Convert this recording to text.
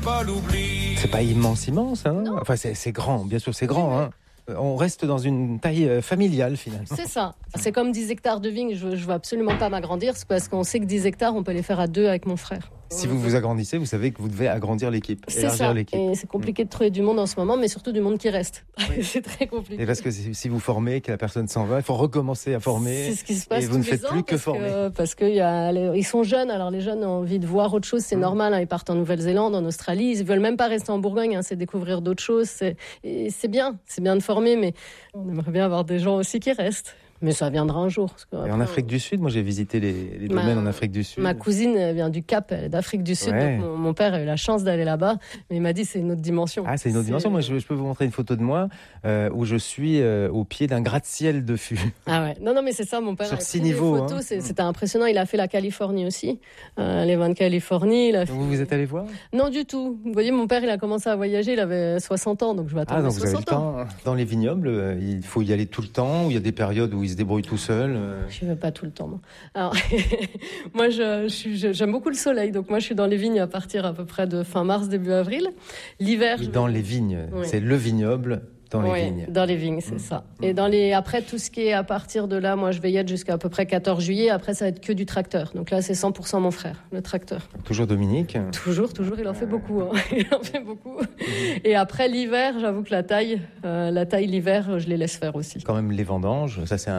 pas l'oubli. C'est pas immense, hein. Enfin, c'est grand, bien sûr, c'est grand, hein. On reste dans une taille familiale, finalement. C'est ça. C'est comme 10 hectares de vignes, je ne veux absolument pas m'agrandir, c'est parce qu'on sait que 10 hectares, on peut les faire à 2 avec mon frère. Si vous vous agrandissez, vous savez que vous devez agrandir l'équipe, C'est élargir ça. l'équipe. Et c'est compliqué de trouver du monde en ce moment, mais surtout du monde qui reste. C'est très compliqué. Et parce que si vous formez, que la personne s'en va, il faut recommencer à former. C'est ce qui se passe et vous ne tous les faites ans plus que former. parce que ils sont jeunes, alors les jeunes ont envie de voir autre chose, c'est normal. Hein, ils partent en Nouvelle-Zélande, en Australie, ils veulent même pas rester en Bourgogne, hein, c'est découvrir d'autres choses. Et c'est bien de former, mais on aimerait bien avoir des gens aussi qui restent. Mais ça viendra un jour. Et en Afrique du Sud, moi j'ai visité les domaines en Afrique du Sud. Ma cousine elle vient du Cap, elle est d'Afrique du Sud, Ouais. donc mon père a eu la chance d'aller là-bas, mais il m'a dit c'est une autre dimension. Ah, c'est une autre dimension. Moi, je peux vous montrer une photo de moi où je suis au pied d'un gratte-ciel de fût. Ah ouais, non, mais c'est ça, mon père Sur a 6 pris des niveaux, photos, hein. c'était impressionnant, il a fait la Californie aussi, les vins de Californie. Vous êtes allé voir? Non, du tout. Vous voyez, mon père, il a commencé à voyager, il avait 60 ans, donc je vais attendre donc vous avez le 60 ans. temps. Dans les vignobles, il faut y aller tout le temps, ou il y a des périodes où il se débrouille tout seul. Je ne vais pas tout le temps, non. Alors, moi, j'aime beaucoup le soleil, donc moi, je suis dans les vignes à partir à peu près de fin mars, début avril. L'hiver... Dans les vignes, Oui. c'est le vignoble dans les vignes. Dans les vignes, c'est ça. Et après, tout ce qui est à partir de là, moi, je vais y être jusqu'à peu près 14 juillet. Après, ça va être que du tracteur. Donc là, c'est 100% mon frère, le tracteur. Toujours Dominique. Toujours, il en fait beaucoup. Hein. Il en fait beaucoup. Et après, l'hiver, j'avoue que la taille l'hiver, je les laisse faire aussi. Quand même les vendanges, ça c'est